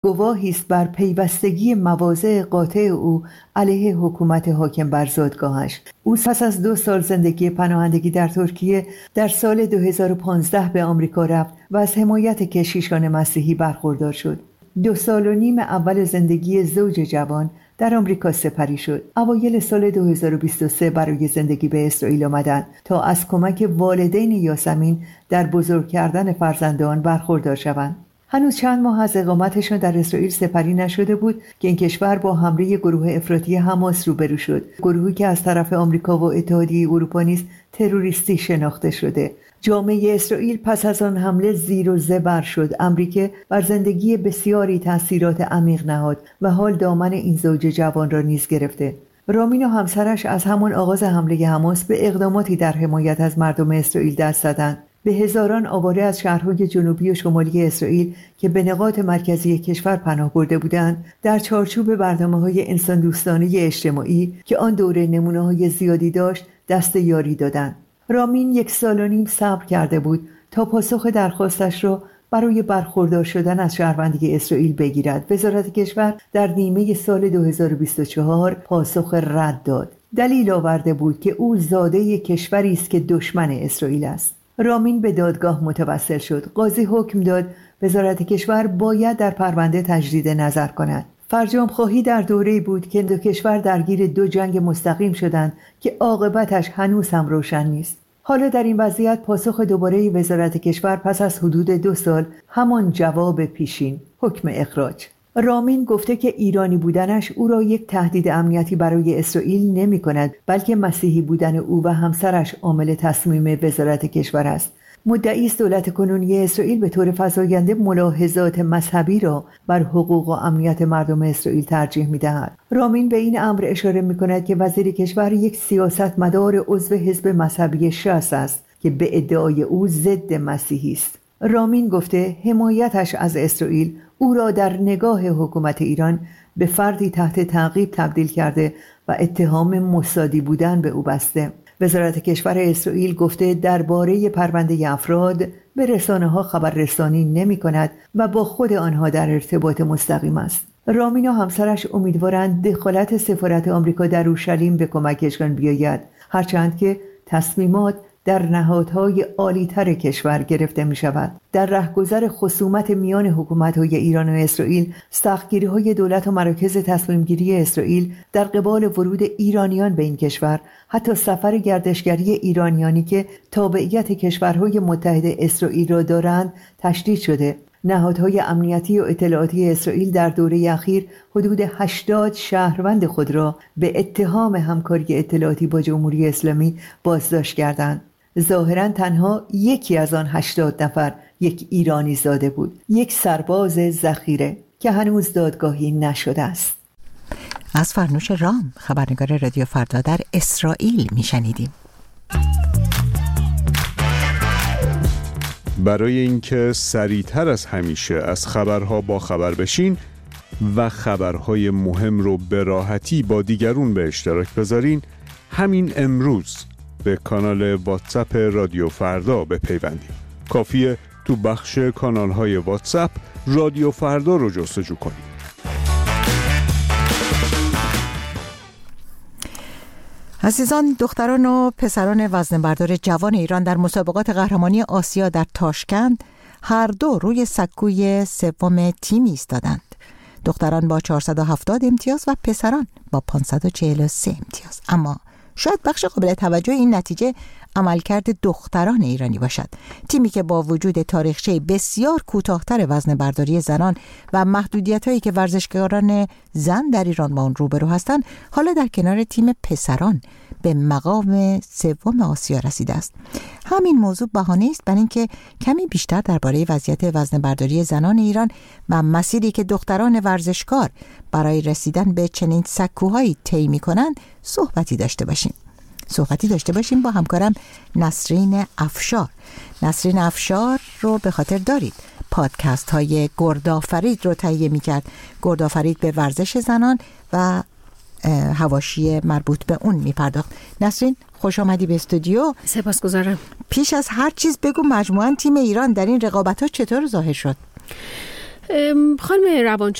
گواهی است بر پیوستگی مواضع قاطع او علیه حکومت حاکم بر زادگاهش. او پس از 2 سال زندگی پناهندگی در ترکیه در سال 2015 به آمریکا رفت و از حمایت کشیشان مسیحی برخوردار شد. 2 سال و نیم اول زندگی زوج جوان در آمریکا سپری شد. اوایل سال 2023 برای زندگی به اسرائیل آمدند تا از کمک والدین یاسمین در بزرگ کردن فرزندان برخوردار شوند. هنوز چند ماه از اقامتشان در اسرائیل سپری نشده بود که این کشور با حمله گروه افراطی حماس روبرو شد. گروهی که از طرف آمریکا و اتحادیه اروپا نیز تروریستی شناخته شده. جامعه اسرائیل پس از آن حمله زیر و زبر شد. امریکا بر زندگی بسیاری تأثیرات عمیق نهاد و حال دامن این زوج جوان را نیز گرفته. رامین و همسرش از همان آغاز حمله حماس به اقداماتی در حمایت از مردم اسرائیل دست زدند. به هزاران آواره از شهرهای جنوبی و شمالی اسرائیل که به نقاط مرکزی کشور پناه برده بودند، در چارچوب برنامه‌های انسان دوستانه اجتماعی که آن دوره نمونه‌های زیادی داشت، دست یاری دادند. رامین 1 سال و نیم صبر کرده بود تا پاسخ درخواستش را برای برخوردار شدن از شهروندی اسرائیل بگیرد. وزارت کشور در نیمه سال 2024 پاسخ رد داد. دلیل آورده بود که او زاده کشوری است که دشمن اسرائیل است. رامین به دادگاه متوسل شد. قاضی حکم داد وزارت کشور باید در پرونده تجدید نظر کند. فرجام خواهی در دوره‌ای بود که 2 کشور درگیر 2 جنگ مستقیم شدند که عاقبتش هنوز هم روشن نیست. حالا در این وضعیت پاسخ دوباره وزارت کشور پس از حدود 2 سال همان جواب پیشین، حکم اخراج. رامین گفته که ایرانی بودنش او را یک تهدید امنیتی برای اسرائیل نمی کند، بلکه مسیحی بودن او و همسرش عامل تصمیم وزارت کشور است. مدعی است دولت کنونی اسرائیل به طور فزاینده ملاحظات مذهبی را بر حقوق و امنیت مردم اسرائیل ترجیح می دهد. رامین به این امر اشاره می کند که وزیر کشور یک سیاستمدار عضو حزب مذهبی شاس است که به ادعای او ضد مسیحی است. رامین گفته حمایتش از اسرائیل او را در نگاه حکومت ایران به فردی تحت تعقیب تبدیل کرده و اتهام موسادی بودن به او بسته. وزارت کشور اسرائیل گفته درباره پرونده افراد به رسانه‌ها خبررسانی نمی‌کند و با خود آنها در ارتباط مستقیم است. رامین و همسرش امیدوارند دخالت سفارت آمریکا در اورشلیم به کمکشان بیاید، هرچند که تصمیمات در نهادهای عالی‌تر کشور گرفته می‌شود. در رهگذر خصومت میان حکومت‌های ایران و اسرائیل، سختگیری‌های دولت و مراکز تصمیم‌گیری اسرائیل در قبال ورود ایرانیان به این کشور، حتی سفر گردشگری ایرانیانی که تابعیت کشورهای متحد اسرائیل را دارند تشدید شده. نهادهای امنیتی و اطلاعاتی اسرائیل در دوره اخیر حدود 80 شهروند خود را به اتهام همکاری اطلاعاتی با جمهوری اسلامی بازداشت کردند. ظاهراً تنها یکی از آن 80 نفر یک ایرانی زاده بود، یک سرباز ذخیره که هنوز دادگاهی نشده است. از فرنوش رام، خبرنگار رادیو فردا در اسرائیل میشنیدیم. برای اینکه سریعتر از همیشه از خبرها با خبر بشین و خبرهای مهم رو به راحتی با دیگرون به اشتراک بذارین، همین امروز به کانال واتساپ رادیو فردا بپیوندید. کافیه تو بخش کانال‌های واتساپ رادیو فردا رو جستجو کنید. عزیزان، دختران و پسران وزنه‌بردار جوان ایران در مسابقات قهرمانی آسیا در تاشکند هر دو روی سکوی سوم تیم ایستادند. دختران با 470 امتیاز و پسران با 543 امتیاز. اما شاید بخش قابل توجه این نتیجه عملکرد دختران ایرانی باشد. تیمی که با وجود تاریخچه بسیار کوتاه‌تر وزنه‌برداری زنان و محدودیت‌هایی که ورزشکاران زن در ایران با آن روبرو هستند، حالا در کنار تیم پسران به مقام سوم آسیا رسیده است. همین موضوع بهانه است برای اینکه کمی بیشتر درباره وضعیت وزنه‌برداری زنان ایران و مسیری که دختران ورزشکار برای رسیدن به چنین سکوهایی طی می‌کنند صحبتی داشته باشیم با همکارم نسرین افشار. نسرین افشار رو به خاطر دارید، پادکست های گردآفرید رو تهیه می‌کرد. گردآفرید به ورزش زنان و حواشی مربوط به اون می‌پرداخت. نسرین، خوش آمدی به استودیو. سپاسگزارم. پیش از هر چیز بگو مجموعاً تیم ایران در این رقابت‌ها چطور ظاهر شد؟ خانم روانشناس